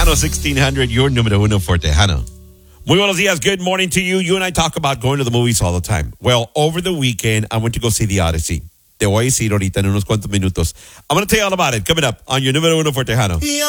Tejano 1600, your número uno for Tejano. Muy buenos días. Good morning to you. You and I talk about going to the movies all the time. Well, over the weekend, I went to go see The Odyssey. Te voy a decir ahorita en unos cuantos minutos. I'm going to tell you all about it coming up on your número uno for Tejano.